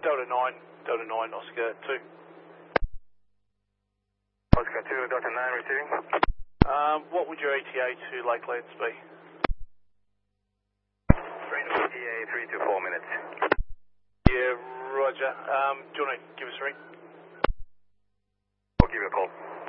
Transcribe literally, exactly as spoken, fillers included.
Delta nine, Delta nine, Oscar two. Oscar two, Delta nine receiving. Um, what would your E T A to Lakelands be? E T A three to four minutes. Yeah, roger. Um, do you want to give us a ring? I'll give you a call.